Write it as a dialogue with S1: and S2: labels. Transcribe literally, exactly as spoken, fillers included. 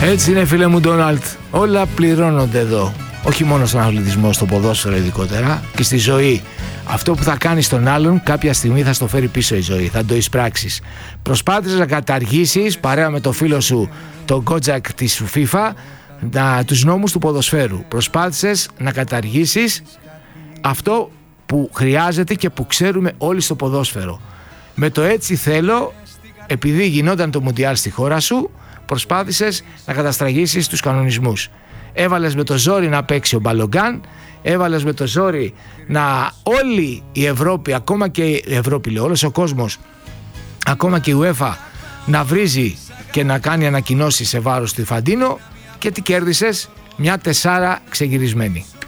S1: Έτσι είναι, φίλε μου Ντόναλτ. Όλα πληρώνονται εδώ. Όχι μόνο στον αθλητισμό, στο ποδόσφαιρο ειδικότερα και στη ζωή. Αυτό που θα κάνεις στον άλλον κάποια στιγμή θα στο φέρει πίσω η ζωή, θα το εισπράξεις. Προσπάθησες να καταργήσεις παρέα με το φίλο σου τον Κότζακ της FIFA να, τους νόμους του ποδοσφαίρου. Προσπάθησες να καταργήσεις αυτό που χρειάζεται και που ξέρουμε όλοι στο ποδόσφαιρο. Με το έτσι θέλω, επειδή γινόταν το Μουντιάλ στη χώρα σου, προσπάθησες να καταστραγήσεις τους κανονισμούς. Έβαλες με το ζόρι να παίξει ο Μπαλογκάν, έβαλες με το ζόρι να όλη η Ευρώπη, ακόμα και η Ευρώπη λέω, όλος ο κόσμος, ακόμα και η UEFA να βρίζει και να κάνει ανακοινώσεις σε βάρος του Ιφαντίνο, και τι κέρδισες? Μια τεσσάρα ξεγυρισμένη.